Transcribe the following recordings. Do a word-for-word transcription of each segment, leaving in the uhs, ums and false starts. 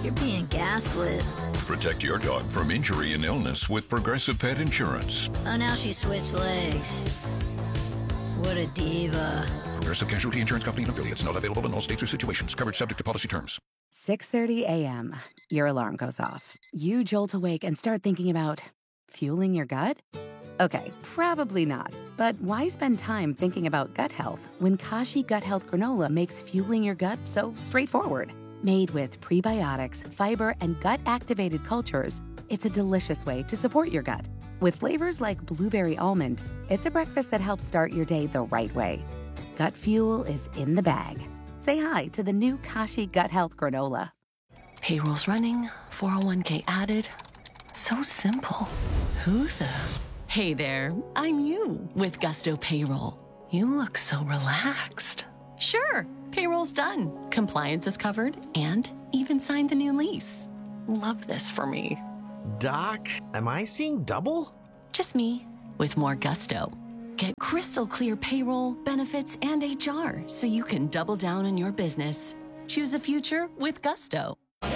You're being gaslit. Protect your dog from injury and illness with Progressive Pet Insurance. Oh, now she switched legs. What a diva. Progressive Casualty Insurance Company and affiliates. Not available in all states or situations. Covered subject to policy terms. six thirty a.m. Your alarm goes off. You jolt awake and start thinking about fueling your gut? Okay, probably not. But why spend time thinking about gut health when Kashi Gut Health Granola makes fueling your gut so straightforward? Made with prebiotics, fiber, and gut-activated cultures, it's a delicious way to support your gut. With flavors like blueberry almond, it's a breakfast that helps start your day the right way. Gut fuel is in the bag. Say hi to the new Kashi Gut Health Granola. Payroll's running, four oh one k added. So simple. Who the... Hey there, I'm you with Gusto Payroll. You look so relaxed. Sure, payroll's done. Compliance is covered and even signed the new lease. Love this for me. Doc, am I seeing double? Just me with more gusto. Get crystal clear payroll, benefits, and H R so you can double down on your business. Choose a future with Gusto.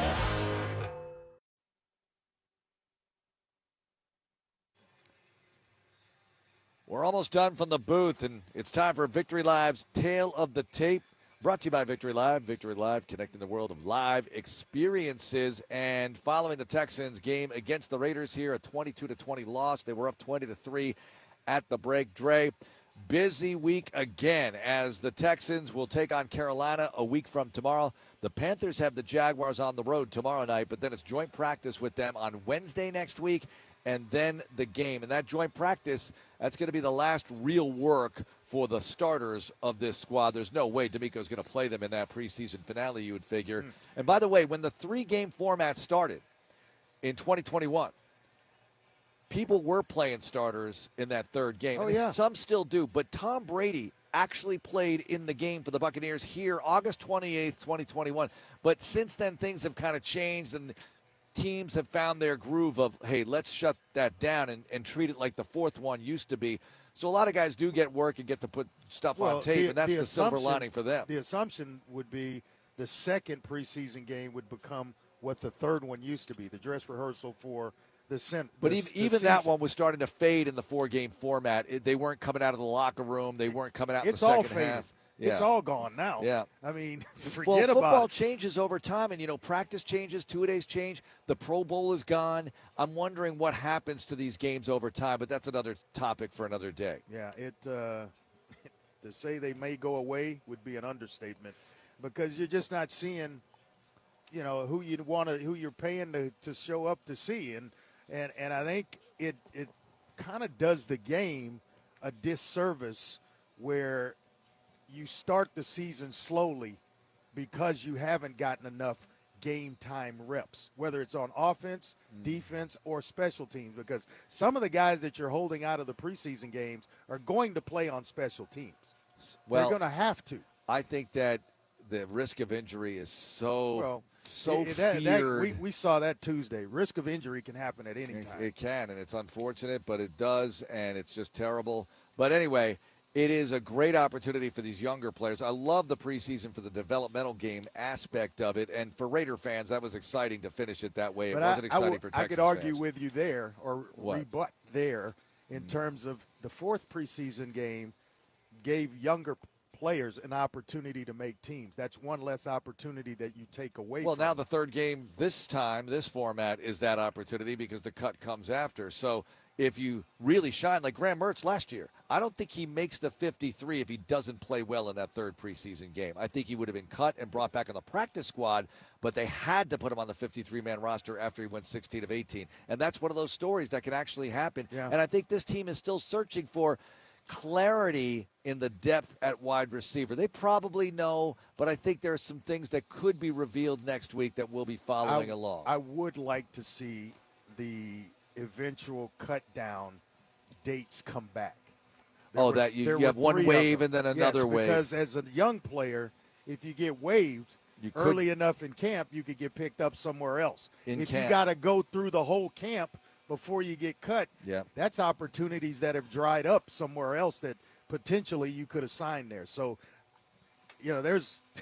We're almost done from the booth, and it's time for Victory Live's Tale of the Tape, brought to you by Victory Live. Victory Live, connecting the world of live experiences. And following the Texans' game against the Raiders here, a twenty-two to twenty loss. They were up twenty to three at the break. Dre, busy week again as the Texans will take on Carolina a week from tomorrow. The Panthers have the Jaguars on the road tomorrow night, but then it's joint practice with them on Wednesday next week, and then the game. And that joint practice, that's going to be the last real work for the starters of this squad. There's no way D'Amico's going to play them in that preseason finale, you would figure. Mm. And by the way, when the three-game format started in twenty twenty-one, people were playing starters in that third game. Oh, and yeah. Some still do, but Tom Brady actually played in the game for the Buccaneers here August twenty-eighth, twenty twenty-one. But since then, things have kind of changed, and teams have found their groove of, hey, let's shut that down and, and treat it like the fourth one used to be. So a lot of guys do get work and get to put stuff well, on tape, the, and that's the, the silver lining for them. The assumption would be the second preseason game would become what the third one used to be, the dress rehearsal for the center. But the, even, the even season. that one was starting to fade in the four-game format. It, they weren't coming out of the locker room. They weren't coming out it's in the all second faded. half. Yeah. It's all gone now. Yeah. I mean, forget well, football about it. changes over time, and, you know, practice changes, two-a-days change. The Pro Bowl is gone. I'm wondering what happens to these games over time, but that's another topic for another day. Yeah, it uh, to say they may go away would be an understatement because you're just not seeing, you know, who you want to, who you're paying to, to show up to see, and and and I think it it kind of does the game a disservice where you start the season slowly because you haven't gotten enough game time reps, whether it's on offense, mm. defense, or special teams, because some of the guys that you're holding out of the preseason games are going to play on special teams. Well, they're going to have to. I think that the risk of injury is so well, so it, that, feared. That, we, we saw that Tuesday. Risk of injury can happen at any it, time. It can, and it's unfortunate, but it does, and it's just terrible. But anyway, it is a great opportunity for these younger players. I love the preseason for the developmental game aspect of it, and for Raider fans, that was exciting to finish it that way. It but wasn't I, exciting I, for Texas I could argue fans. with you there, or What? rebut there, in mm-hmm. terms of the fourth preseason game gave younger players an opportunity to make teams. That's one less opportunity that you take away Well, from now them. the third game this time, this format, is that opportunity because the cut comes after. So if you really shine, like Graham Mertz last year, I don't think he makes the fifty-three if he doesn't play well in that third preseason game. I think he would have been cut and brought back on the practice squad, but they had to put him on the fifty-three man roster after he went sixteen of eighteen. And that's one of those stories that can actually happen. Yeah. And I think this team is still searching for clarity in the depth at wide receiver. They probably know, but I think there are some things that could be revealed next week that we'll be following I, along. I would like to see the eventual cut down dates come back. There oh, were, that you, you were have one wave and then another yes, wave. Because as a young player, if you get waived you could, early enough in camp, you could get picked up somewhere else. In if camp. you got to go through the whole camp before you get cut, yeah. that's opportunities that have dried up somewhere else that potentially you could have signed there. So, you know, there's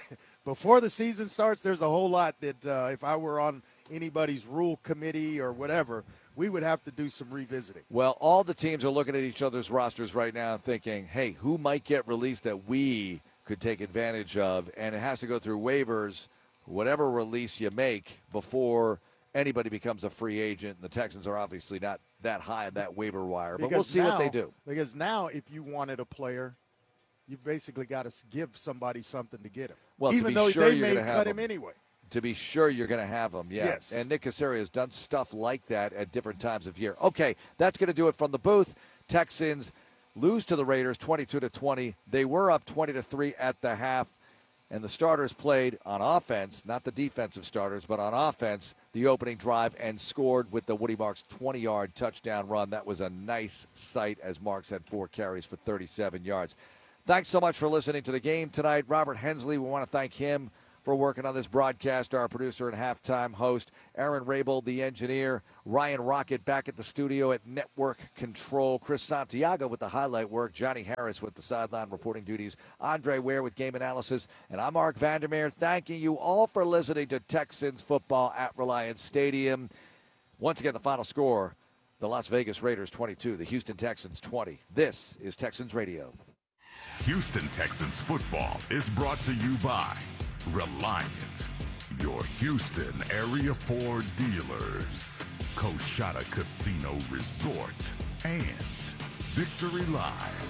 before the season starts, there's a whole lot that uh, if I were on anybody's rule committee or whatever, we would have to do some revisiting. Well, all the teams are looking at each other's rosters right now thinking, hey, who might get released that we could take advantage of? And it has to go through waivers, whatever release you make before anybody becomes a free agent. And the Texans are obviously not that high on that waiver wire, but because we'll see now, what they do. Because now if you wanted a player, you've basically got to give somebody something to get him. Well, even to be though sure they you're may gonna have cut him him. anyway. To be sure you're going to have them, yeah. Yes. And Nick Caserio has done stuff like that at different times of year. Okay, that's going to do it from the booth. Texans lose to the Raiders twenty-two to twenty. They were up twenty to three at the half, and the starters played on offense, not the defensive starters, but on offense, the opening drive and scored with the Woody Marks twenty-yard touchdown run. That was a nice sight as Marks had four carries for thirty-seven yards. Thanks so much for listening to the game tonight. Robert Hensley, we want to thank him for working on this broadcast, our producer and halftime host, Aaron Rabel, the engineer, Ryan Rocket back at the studio at Network Control, Chris Santiago with the highlight work, Johnny Harris with the sideline reporting duties, Andre Ware with game analysis, and I'm Mark Vandermeer, thanking you all for listening to Texans football at Reliance Stadium. Once again, the final score, the Las Vegas Raiders twenty-two, the Houston Texans twenty. This is Texans Radio. Houston Texans football is brought to you by Reliant, your Houston Area Ford dealers, Coshada Casino Resort, and Victory Live.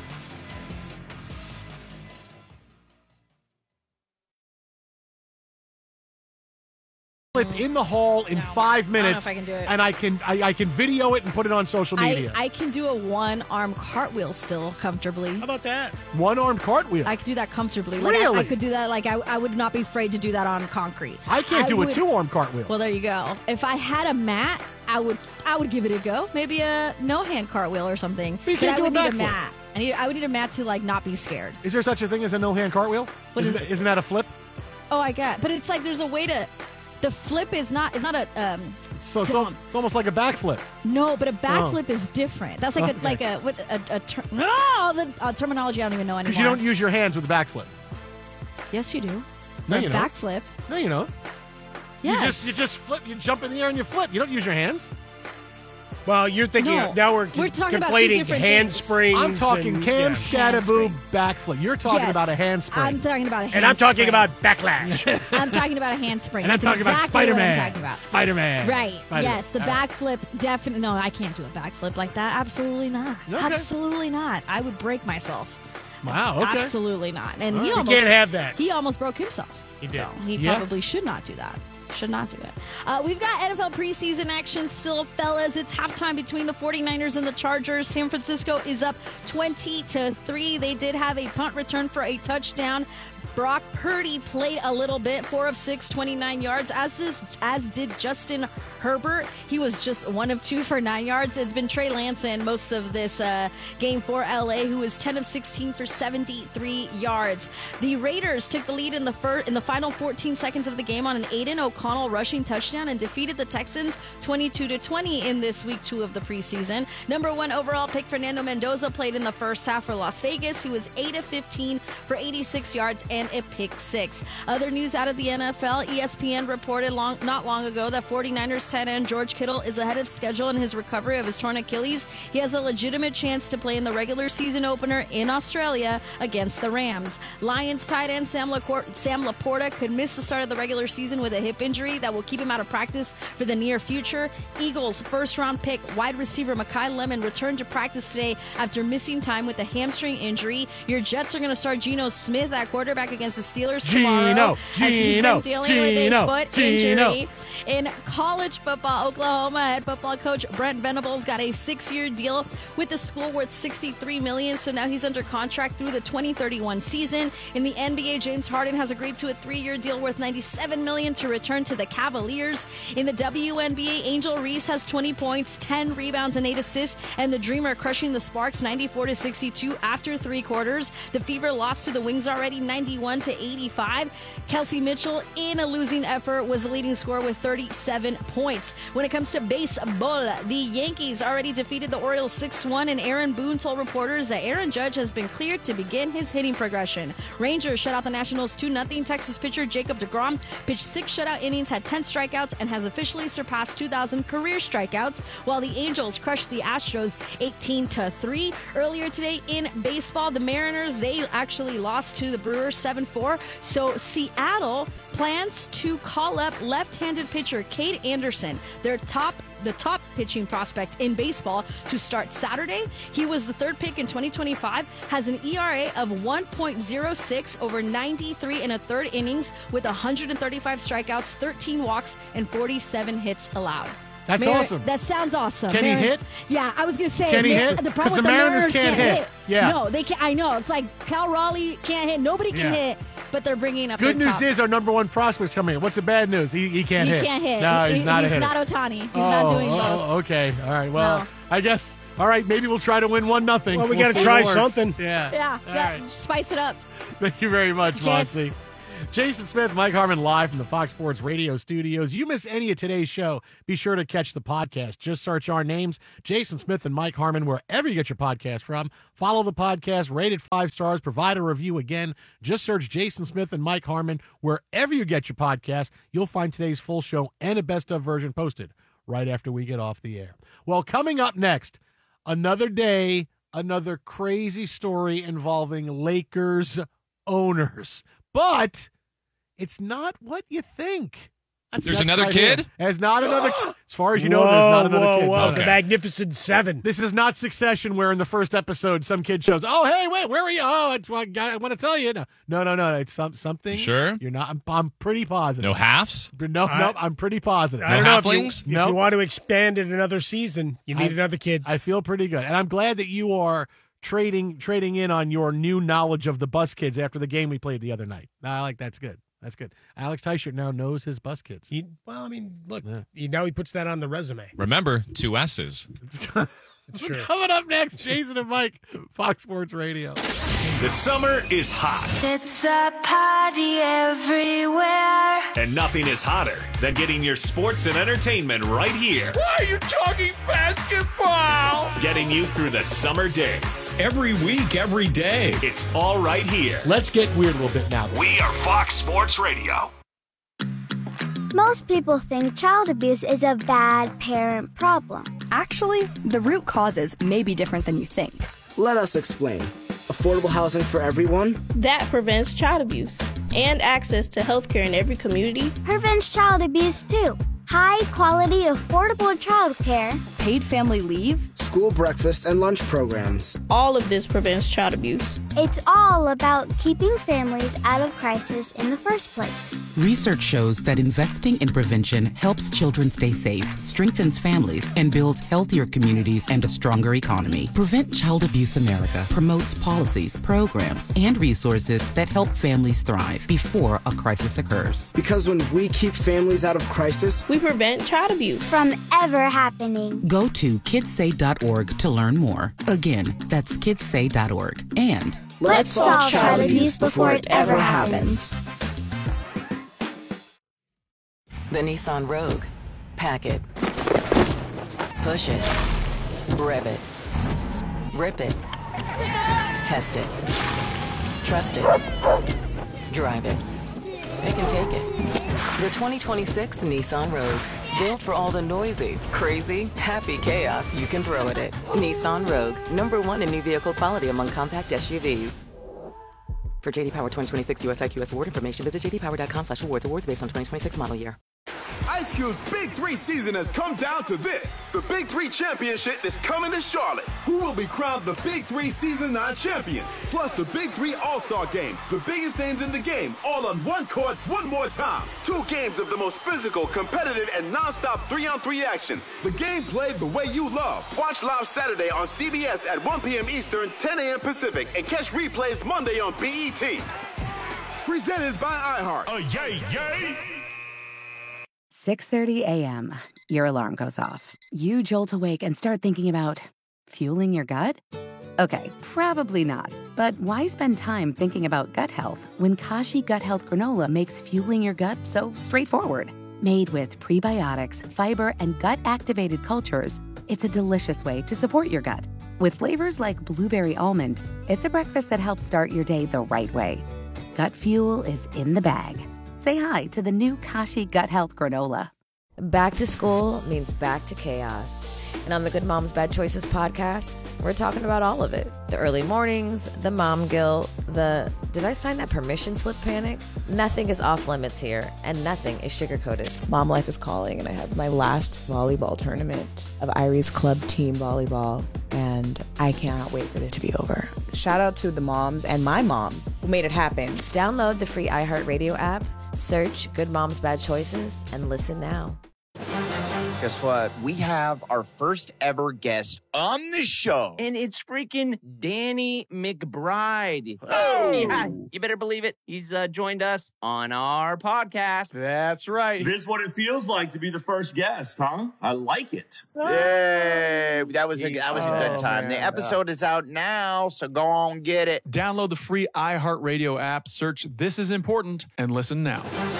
In the hall in No. five minutes, I don't know if I can do it. and I can I, I can video it and put it on social media. I, I can do a one-arm cartwheel still comfortably. How about that? One-arm cartwheel. I could do that comfortably. Like Really? I, I could do that. Like I, I would not be afraid to do that on concrete. I can't do would- a two-arm cartwheel. Well, there you go. If I had a mat, I would I would give it a go. Maybe a no-hand cartwheel or something. But you can't I do would a need a backflip. mat. I need I would need a mat to like not be scared. Is there such a thing as a no-hand cartwheel? What isn't, is that, isn't that a flip? Oh, I get. But it's like there's a way to. The flip is not. It's not a. Um, So, so it's almost like a backflip. No, but a backflip is different. That's like Okay. a like a what a, a ter- no the uh, terminology I don't even know anymore. Because you don't use your hands with the backflip. Yes, you do. No, Or you don't. backflip. No, you don't. Yes. You just you just flip. You jump in the air and you flip. You don't use your hands. Well, you're thinking No. now we're, We're talking about two conflating different things. handsprings. I'm talking and, Cam yeah. Scatterboo backflip. You're talking Yes. about a handspring. I'm talking about a handspring. And I'm talking about backlash. I'm talking about a handspring. and I'm That's talking about exactly what I'm Spider-Man. talking about. Spider-Man. Right. Spider-Man. Yes, the All right. backflip definitely. No, I can't do a backflip like that. Absolutely not. Okay. Absolutely not. I would break myself. Wow. Okay. Absolutely not. And he You almost can't have that. He almost broke himself. He did. So he Yeah. probably should not do that. Should not do it. Uh, we've got N F L preseason action still, fellas. It's halftime between the 49ers and the Chargers. San Francisco is up twenty to three. They did have a punt return for a touchdown. Brock Purdy played a little bit, four of six, twenty-nine yards, as is, as did Justin Herbert. He was just one of two for nine yards. It's been Trey Lance in most of this uh, game for L A, who was ten of sixteen for seventy-three yards. The Raiders took the lead in the fir- in the final fourteen seconds of the game on an Aiden O'Connell rushing touchdown and defeated the Texans twenty-two to twenty in this week two of the preseason. Number one overall pick Fernando Mendoza played in the first half for Las Vegas. He was eight of fifteen for eighty-six yards and a pick six. Other news out of the N F L, E S P N reported long, not long ago that 49ers tight end George Kittle is ahead of schedule in his recovery of his torn Achilles. He has a legitimate chance to play in the regular season opener in Australia against the Rams. Lions tight end Sam, Lacor- Sam Laporta could miss the start of the regular season with a hip injury that will keep him out of practice for the near future. Eagles first round pick wide receiver Mekhi Lemon returned to practice today after missing time with a hamstring injury. Your Jets are going to start Geno Smith at quarterback against the Steelers tomorrow. Geno, as he's Geno, been dealing Geno, with a foot Geno. injury. In college football, Oklahoma head football coach Brent Venables got a six-year deal with the school worth sixty-three million dollars, so now he's under contract through the twenty thirty-one season. In the N B A, James Harden has agreed to a three-year deal worth ninety-seven million dollars to return to the Cavaliers. In the W N B A, Angel Reese has twenty points, ten rebounds, and eight assists, and the Dreamer crushing the Sparks ninety-four to sixty-two after three quarters. The Fever lost to the Wings already ninety-one to eighty-five. Kelsey Mitchell, in a losing effort, was the leading scorer with thirty-seven points. When it comes to baseball, the Yankees already defeated the Orioles six one, and Aaron Boone told reporters that Aaron Judge has been cleared to begin his hitting progression. Rangers shut out the Nationals two nothing. Texas pitcher Jacob deGrom pitched six shutout innings, had ten strikeouts, and has officially surpassed two thousand career strikeouts, while the Angels crushed the Astros eighteen to three. Earlier today in baseball, the Mariners, they actually lost to the Brewers seven four. So Seattle plans to call up left-handed pitcher Cade Anderson, their top the top pitching prospect in baseball, to start Saturday. He was the third pick in twenty twenty-five, has an E R A of one point oh six over ninety-three and a third innings with one hundred thirty-five strikeouts, thirteen walks, and forty-seven hits allowed. That's Mar- awesome. That sounds awesome. Can Marin- he hit? Yeah, I was going to say. Can he Mar- hit? The 'Cause problem with the the Mariners Mariners can't can't, hit. Yeah. No, they can't. I know. It's like Cal Raleigh can't hit. Nobody can Yeah. hit, but they're bringing up Good their news top. is our number one prospect's coming in. What's the bad news? He, he can't he hit. can't hit. No, He- he's not a He's hitter. not Ohtani. He's oh, not doing both. oh, okay. All right. Well, No. I guess. All right. Maybe we'll try to win one nothing. Well, we We'll got to see try what works. something. Yeah. Yeah, All yeah, right. spice it up. Thank you very much, Jess. Monty. Jason Smith, Mike Harmon, live from the Fox Sports Radio studios. You miss any of today's show, be sure to catch the podcast. Just search our names, Jason Smith and Mike Harmon, wherever you get your podcast from. Follow the podcast, rate it five stars, provide a review again. Just search Jason Smith and Mike Harmon wherever you get your podcast. You'll find today's full show and a best-of version posted right after we get off the air. Well, coming up next, another day, another crazy story involving Lakers owners. But it's not what you think. That's There's that's another right kid? here. There's not another kid. As far as you know, Whoa, there's not another whoa, kid. whoa, No, The no. Magnificent Seven. This is not Succession, where in the first episode some kid shows, oh, hey, wait, where are you? Oh, it's, I, I want to tell you. No, no, no, no. It's some, something. Sure? You're not. I'm, I'm pretty positive. No halves? No, I- no, I'm pretty positive. I don't know if you, halflings? if Nope. you want to expand it another season, you need I- another kid. I feel pretty good. And I'm glad that you are trading trading in on your new knowledge of the Bus Kids after the game we played the other night. I like that's good. That's good. Alex Teichert now knows his Bus Kids. He, well, I mean, look, Yeah. he, now he puts that on the resume. Remember, two S's. It's true. Coming up next, Jason and Mike, Fox Sports Radio. The summer is hot, It's a party everywhere. and nothing is hotter than getting your sports and entertainment right here. Why are you talking basketball? Getting you through the summer days. Every week, every day. It's all right here. Let's get weird a little bit now. We are Fox Sports Radio. Most people think child abuse is a bad parent problem. Actually, the root causes may be different than you think. Let us explain. Affordable housing for everyone? That prevents child abuse and access to healthcare in every community. Prevents child abuse too. High quality, affordable childcare. Paid family leave, School breakfast and lunch programs. All of this prevents child abuse. It's all about keeping families out of crisis in the first place. Research shows that investing in prevention helps children stay safe, strengthens families, and builds healthier communities and a stronger economy. Prevent Child Abuse America promotes policies, programs, and resources that help families thrive before a crisis occurs. Because when we keep families out of crisis, we prevent child abuse from ever happening. Go to kids say dot org to learn more. Again, that's kids say dot org. And let's solve child abuse before it ever happens. The Nissan Rogue. Pack it. Push it. Rev it. Rip it. Test it. Trust it. Drive it. Pick and take it. The twenty twenty-six Nissan Rogue. Built for all the noisy, crazy, happy chaos you can throw at it. Nissan Rogue. Number one in new vehicle quality among compact S U Vs. For J D Power twenty twenty-six U S I Q S award information, visit j d power dot com slash awards. Awards based on twenty twenty-six model year. Ice Cube's Big Three season has come down to this. The Big Three Championship is coming to Charlotte. Who will be crowned the Big Three Season nine champion? Plus the Big Three All-Star Game. The biggest names in the game, all on one court, one more time. Two games of the most physical, competitive, and non-stop three-on-three action. The game played the way you love. Watch live Saturday on C B S at one p.m. Eastern, ten a.m. Pacific, and catch replays Monday on B E T. Presented by iHeart. Oh, yay, yay! six thirty a.m. Your alarm goes off. You jolt awake and start thinking about fueling your gut? Okay, probably not. But why spend time thinking about gut health when Kashi Gut Health Granola makes fueling your gut so straightforward? Made with prebiotics, fiber, and gut-activated cultures, it's a delicious way to support your gut. With flavors like blueberry almond, it's a breakfast that helps start your day the right way. Gut Fuel is in the bag. Say hi to the new Kashi Gut Health Granola. Back to school means back to chaos. And on the Good Moms Bad Choices podcast, we're talking about all of it. The early mornings, the mom guilt, the did I sign that permission slip panic? Nothing is off limits here, and nothing is sugar-coated. Mom life is calling, and I have my last volleyball tournament of Irie's club team volleyball, and I cannot wait for it to be over. Shout out to the moms and my mom who made it happen. Download the free iHeartRadio app, search Good Moms Bad Choices, and listen now. Guess what? We have our first ever guest on the show. And it's freaking Danny McBride. Oh! Yeah, you better believe it. He's uh, joined us on our podcast. That's right. This is what it feels like to be the first guest, huh? I like it. Yay! That was a, that was a good Oh, time. man. The episode is out now, so go on get it. Download the free iHeartRadio app, search This Is Important, and listen now.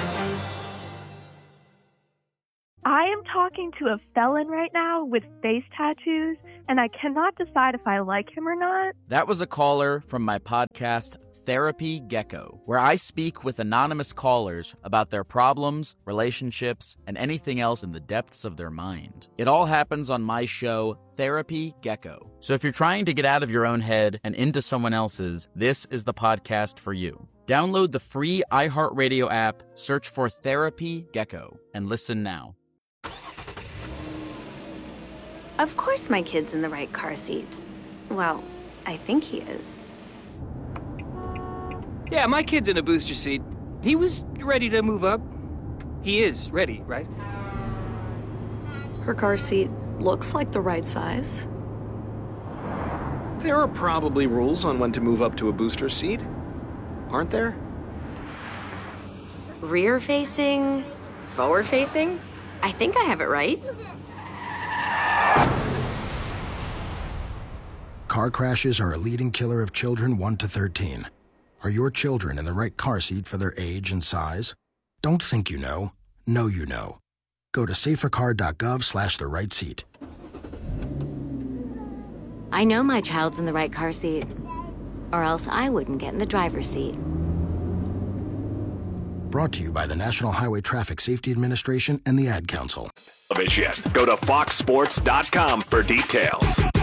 I am talking to a felon right now with face tattoos, and I cannot decide if I like him or not. That was a caller from my podcast, Therapy Gecko, where I speak with anonymous callers about their problems, relationships, and anything else in the depths of their mind. It all happens on my show, Therapy Gecko. So if you're trying to get out of your own head and into someone else's, this is the podcast for you. Download the free iHeartRadio app, search for Therapy Gecko, and listen now. Of course my kid's in the right car seat. Well, I think he is. Yeah, my kid's in a booster seat. He was ready to move up. He is ready, right? Her car seat looks like the right size. There are probably rules on when to move up to a booster seat, aren't there? Rear facing, forward facing. I think I have it right. Car crashes are a leading killer of children one to thirteen. Are your children in the right car seat for their age and size? Don't think you know. Know you know. Go to safercar.gov slash the right seat. I know my child's in the right car seat, or else I wouldn't get in the driver's seat. Brought to you by the National Highway Traffic Safety Administration and the Ad Council. Television. Go to fox sports dot com for details.